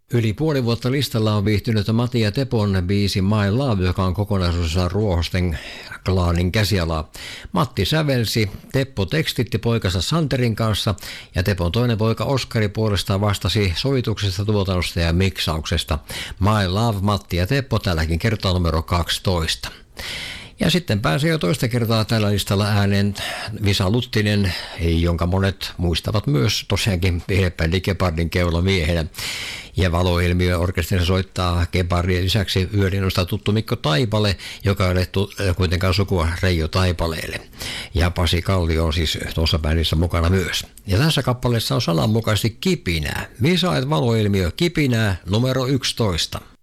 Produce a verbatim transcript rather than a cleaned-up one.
Yli puoli vuotta listalla on viihtynyt Matti ja Tepon biisi My Love, joka on kokonaisuudessaan Ruohosten klaanin käsialaa. Matti sävelsi, Teppo tekstitti poikansa Santerin kanssa ja Tepon toinen poika Oskari puolestaan vastasi sovituksesta, tuotannosta ja miksauksesta. My Love, Matti ja Teppo, tälläkin kertaa numero kaksitoista. Ja sitten pääsee jo toista kertaa tällä listalla ääneen Visa Luttinen, jonka monet muistavat myös tosiaankin Vihdebändi Gepardin keulamiehenä. Ja Valoilmiö orkesterissa soittaa Gepardin lisäksi yölinnosta tuttu Mikko Taipale, joka ei ole kuitenkaan sukua Reijo Taipaleelle. Ja Pasi Kallio on siis tuossa bändissä mukana myös. Ja tässä kappaleessa on sananmukaisesti kipinää. Visa et Valoilmiö, kipinää numero yksitoista.